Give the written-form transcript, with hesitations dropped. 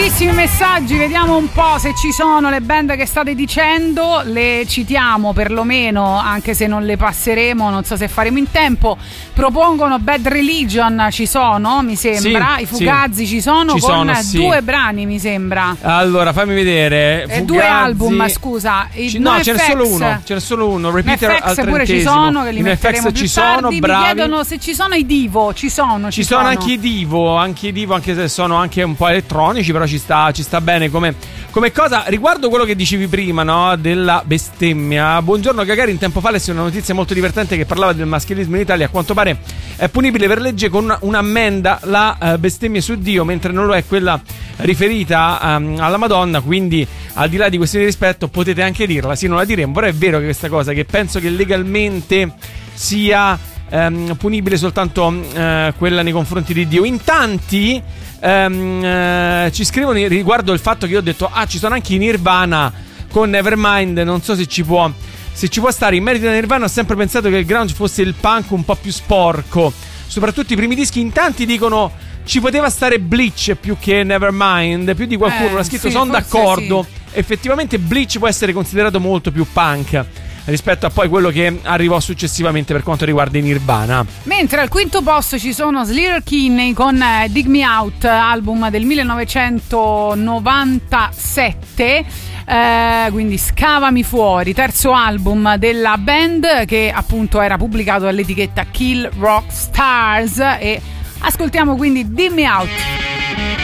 Tantissimi messaggi, vediamo un po' se ci sono le band che state dicendo, le citiamo perlomeno, anche se non le passeremo, non so se faremo in tempo. Propongono Bad Religion, ci sono, mi sembra, sì, i Fugazi ci sono, con due brani, mi sembra. Allora, fammi vedere. Fugazi, due album, scusa. No, c'è solo uno. Repeater al 30esimo. Pure ci sono, che li metteremo più ci tardi. sono, bravi. Mi chiedono se ci sono i Divo, ci sono anche i Divo, anche se sono anche un po' elettronici, però ci sta bene come cosa. Riguardo quello che dicevi prima, no, della bestemmia, buongiorno Gagarin, tempo fa lessi una notizia molto divertente che parlava del maschilismo in Italia. A quanto pare è punibile per legge con un'ammenda la bestemmia su Dio, mentre non lo è quella riferita alla Madonna, quindi al di là di questioni di rispetto potete anche dirla. Sì, non la diremo, però è vero che questa cosa, che penso che legalmente sia punibile soltanto quella nei confronti di Dio. In tanti ci scrivono riguardo il fatto che io ho detto ci sono anche i Nirvana con Nevermind. Non so se ci può stare. In merito a Nirvana ho sempre pensato che il grunge fosse il punk un po' più sporco, soprattutto i primi dischi. In tanti dicono ci poteva stare Bleach più che Nevermind. Più di qualcuno l'ha scritto, sono d'accordo, sì. Effettivamente Bleach può essere considerato molto più punk rispetto a poi quello che arrivò successivamente per quanto riguarda i Nirvana. Mentre al quinto posto ci sono Sleater Kinney con Dig Me Out, album del 1997, quindi Scavami Fuori, terzo album della band, che appunto era pubblicato dall'etichetta Kill Rock Stars. E ascoltiamo quindi Dig Me Out.